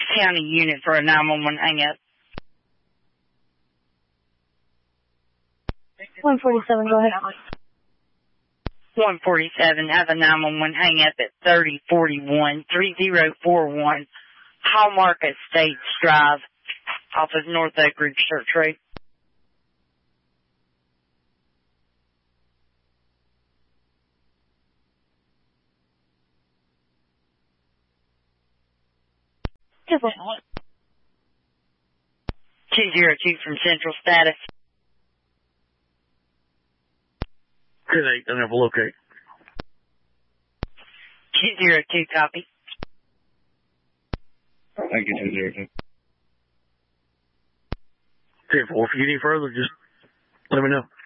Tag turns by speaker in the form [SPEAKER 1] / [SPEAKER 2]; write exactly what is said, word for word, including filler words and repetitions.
[SPEAKER 1] County unit for a nine one one hang up.
[SPEAKER 2] one forty-seven, go ahead.
[SPEAKER 1] one forty-seven, have a nine one one hang up at thirty forty-one, three zero four one, Hallmark Estates Drive, off of North Oak Ridge Church Road. two zero two from Central Status.
[SPEAKER 3] ten eight, I never locate.
[SPEAKER 1] two zero two, copy.
[SPEAKER 3] Thank you, two zero two. ten four, if you need any further, just let me know.